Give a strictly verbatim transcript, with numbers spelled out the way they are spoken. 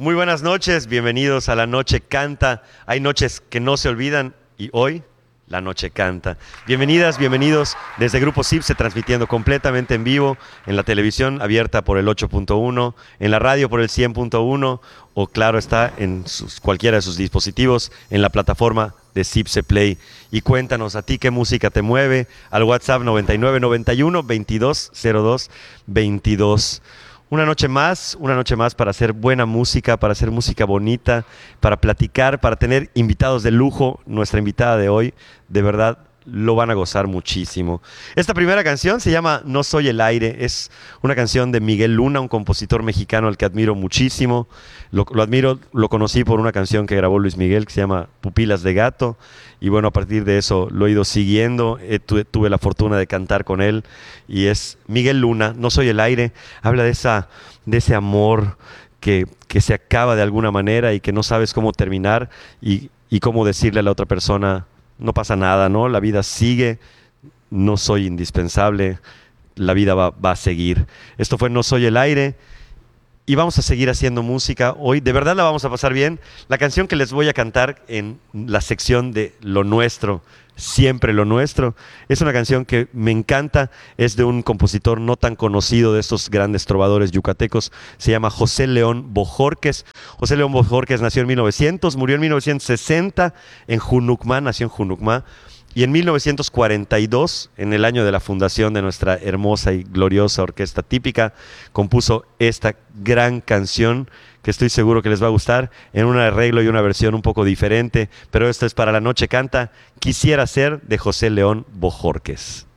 Muy buenas noches, bienvenidos a La Noche Canta. Hay noches que no se olvidan y hoy La Noche Canta. Bienvenidas, bienvenidos desde Grupo Cipse, transmitiendo completamente en vivo en la televisión abierta por el ocho punto uno, en la radio por el cien punto uno o claro está en sus, cualquiera de sus dispositivos en la plataforma de Cipse Play. Y cuéntanos a ti qué música te mueve al WhatsApp noventa y nueve noventa y uno veintidós cero dos veintidós. Una noche más, una noche más para hacer buena música, para hacer música bonita, para platicar, para tener invitados de lujo. Nuestra invitada de hoy, de verdad, lo van a gozar muchísimo. Esta primera canción se llama No Soy el Aire. Es una canción de Miguel Luna, un compositor mexicano al que admiro muchísimo. Lo, lo admiro, lo conocí por una canción que grabó Luis Miguel que se llama Pupilas de Gato. Y bueno, a partir de eso lo he ido siguiendo. Eh, tuve, tuve la fortuna de cantar con él. Y es Miguel Luna, No Soy el Aire. Habla de, esa, de ese amor que, que se acaba de alguna manera y que no sabes cómo terminar y, y cómo decirle a la otra persona: no pasa nada, ¿no? La vida sigue, no soy indispensable, la vida va, va a seguir. Esto fue No Soy el Aire y vamos a seguir haciendo música. Hoy de verdad la vamos a pasar bien. La canción que les voy a cantar en la sección de Lo Nuestro, Siempre Lo Nuestro, es una canción que me encanta. Es de un compositor no tan conocido, de estos grandes trovadores yucatecos. Se llama José León Bojorquez. José León Bojorquez nació en mil novecientos, murió en mil novecientos sesenta en Junucmá, nació en Junucmá. Y en mil novecientos cuarenta y dos, en el año de la fundación de nuestra hermosa y gloriosa orquesta típica, compuso esta gran canción que estoy seguro que les va a gustar, en un arreglo y una versión un poco diferente, pero esto es para La Noche Canta, Quisiera Ser, de José León Bojorquez.